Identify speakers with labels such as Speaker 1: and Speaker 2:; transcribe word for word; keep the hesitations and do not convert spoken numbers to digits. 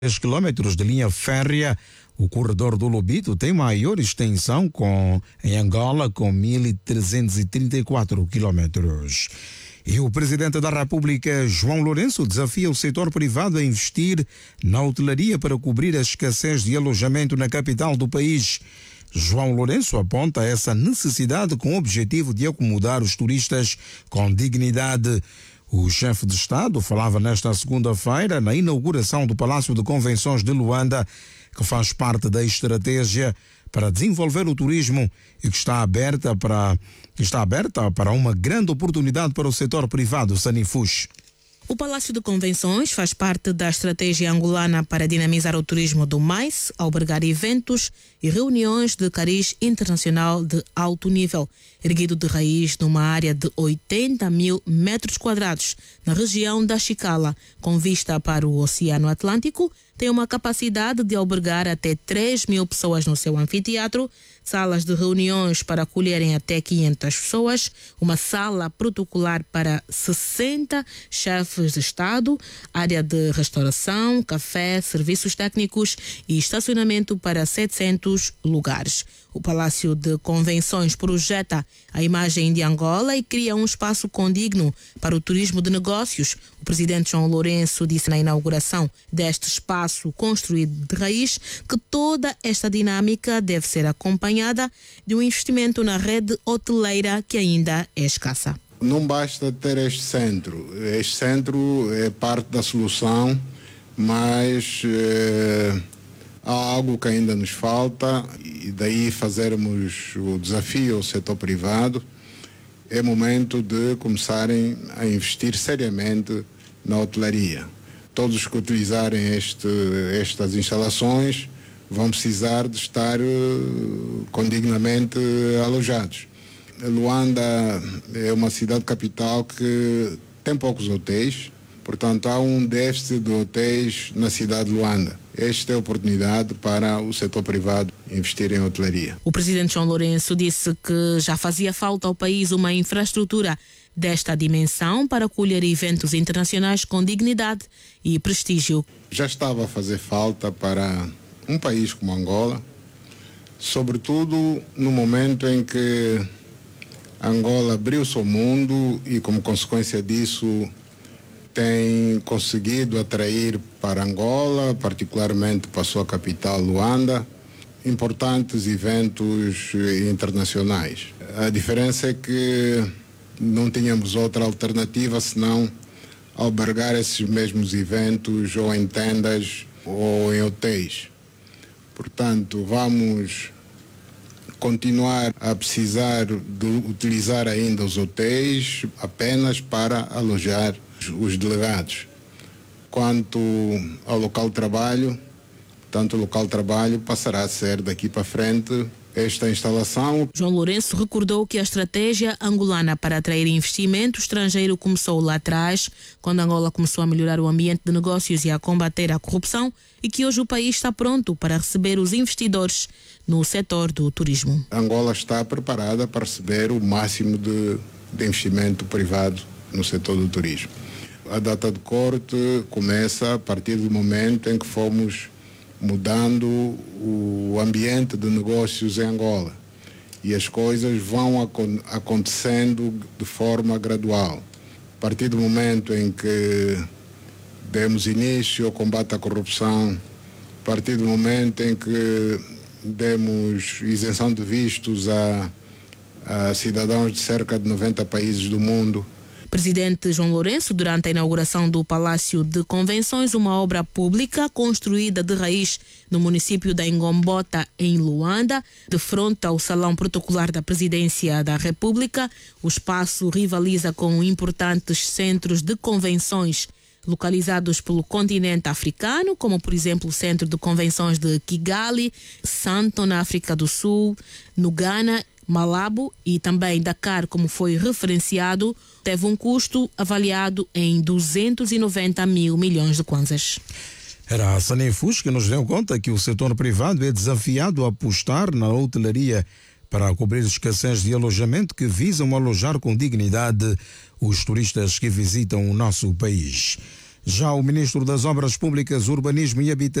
Speaker 1: quilômetros de linha férrea. O corredor do Lobito tem maior extensão com, em Angola, com mil trezentos e trinta e quatro quilômetros. E o presidente da República, João Lourenço, desafia o setor privado a investir na hotelaria para cobrir a escassez de alojamento na capital do país. João Lourenço aponta essa necessidade com o objetivo de acomodar os turistas com dignidade. O chefe de Estado falava nesta segunda-feira na inauguração do Palácio de Convenções de Luanda, que faz parte da estratégia para desenvolver o turismo e que está aberta para, está aberta para uma grande oportunidade para o setor privado, Sanifus.
Speaker 2: O Palácio de Convenções faz parte da estratégia angolana para dinamizar o turismo do mais, albergar eventos e reuniões de cariz internacional de alto nível, erguido de raiz numa área de oitenta mil metros quadrados na região da Chicala, com vista para o Oceano Atlântico. Tem uma capacidade de albergar até três mil pessoas no seu anfiteatro, salas de reuniões para acolherem até quinhentas pessoas, uma sala protocolar para sessenta chefes de Estado, área de restauração, café, serviços técnicos e estacionamento para setecentos lugares. O Palácio de Convenções projeta a imagem de Angola e cria um espaço condigno para o turismo de negócios. O presidente João Lourenço disse na inauguração deste espaço construído de raiz que toda esta dinâmica deve ser acompanhada de um investimento na rede hoteleira que ainda é escassa.
Speaker 3: Não basta ter este centro. Este centro é parte da solução, mas eh, há algo que ainda nos falta e daí fazermos o desafio ao setor privado. É momento de começarem a investir seriamente na hotelaria. Todos que utilizarem este, estas instalações vão precisar de estar uh, condignamente alojados. Luanda é uma cidade capital que tem poucos hotéis, portanto há um déficit de hotéis na cidade de Luanda. Esta é a oportunidade para o setor privado investir em hotelaria.
Speaker 2: O presidente João Lourenço disse que já fazia falta ao país uma infraestrutura desta dimensão para acolher eventos internacionais com dignidade e prestígio.
Speaker 3: Já estava a fazer falta para um país como Angola, sobretudo no momento em que Angola abriu-se ao mundo e, como consequência disso, tem conseguido atrair para Angola, particularmente para a sua capital, Luanda, importantes eventos internacionais. A diferença é que não tínhamos outra alternativa senão albergar esses mesmos eventos ou em tendas ou em hotéis. Portanto, vamos continuar a precisar de utilizar ainda os hotéis apenas para alojar os delegados. Quanto ao local de trabalho, tanto o local de trabalho passará a ser daqui para frente esta instalação.
Speaker 2: João Lourenço recordou que a estratégia angolana para atrair investimento estrangeiro começou lá atrás, quando Angola começou a melhorar o ambiente de negócios e a combater a corrupção, e que hoje o país está pronto para receber os investidores no setor do turismo.
Speaker 3: Angola está preparada para receber o máximo de, de investimento privado no setor do turismo. A data de corte começa a partir do momento em que fomos mudando o ambiente de negócios em Angola. E as coisas vão acontecendo de forma gradual. A partir do momento em que demos início ao combate à corrupção, a partir do momento em que demos isenção de vistos a, a cidadãos de cerca de noventa países do mundo.
Speaker 2: Presidente João Lourenço, durante a inauguração do Palácio de Convenções, uma obra pública construída de raiz no município da Ngombota, em Luanda, de frente ao Salão Protocolar da Presidência da República. O espaço rivaliza com importantes centros de convenções localizados pelo continente africano, como por exemplo o Centro de Convenções de Kigali, Santo na África do Sul, no Ghana, Malabo e também Dakar, como foi referenciado, teve um custo avaliado em duzentos e noventa mil milhões de kwanzas.
Speaker 1: Era a Sanifus que nos deu conta que o setor privado é desafiado a apostar na hotelaria para cobrir escassez de alojamento que visam alojar com dignidade os turistas que visitam o nosso país. Já o ministro das Obras Públicas, Urbanismo e Habitação